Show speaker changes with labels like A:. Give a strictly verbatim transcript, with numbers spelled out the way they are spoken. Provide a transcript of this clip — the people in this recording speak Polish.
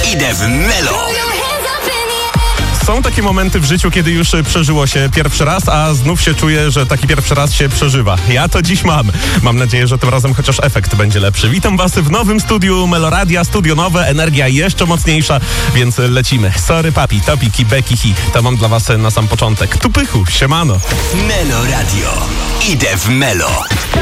A: Idę w Melo.
B: Są takie momenty w życiu, kiedy już przeżyło się pierwszy raz, a znów się czuje, że taki pierwszy raz się przeżywa. Ja to dziś mam. Mam nadzieję, że tym razem chociaż efekt będzie lepszy. Witam was w nowym studiu Meloradia. Studio nowe, energia jeszcze mocniejsza, więc lecimy. Sorry papi, topiki, beki, hi. To mam dla was na sam początek. Tupychu, siemano.
A: Meloradio. Idę w Melo.